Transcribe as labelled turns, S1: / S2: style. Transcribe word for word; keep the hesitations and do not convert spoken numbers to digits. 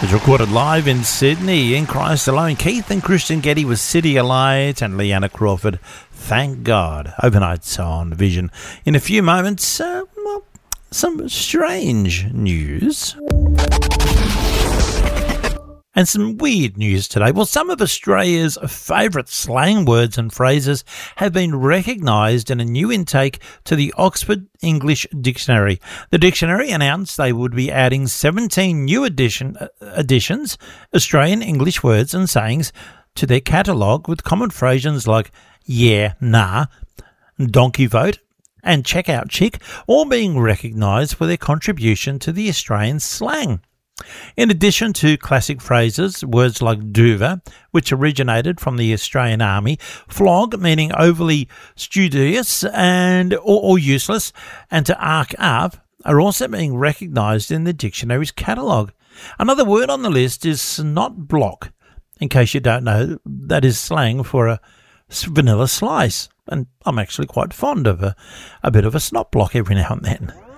S1: was recorded live in Sydney in Christ Alone. Keith and Christian Getty with City of Light and Leanna Crawford, Thank God. Overnight Sound Vision. In a few moments, uh, well, some strange news. And some weird news today. Well, some of Australia's favourite slang words and phrases have been recognised in a new intake to the Oxford English Dictionary. The dictionary announced they would be adding seventeen new addition, additions, Australian English words and sayings, to their catalogue, with common phrases like yeah, nah, donkey vote, and check out chick, all being recognised for their contribution to the Australian slang. In addition to classic phrases, words like duva, which originated from the Australian Army, flog, meaning overly studious and or, or useless, and to arc up, are also being recognised in the dictionary's catalogue. Another word on the list is snot block. In case you don't know, that is slang for a vanilla slice, and I'm actually quite fond of a, a bit of a snot block every now and then.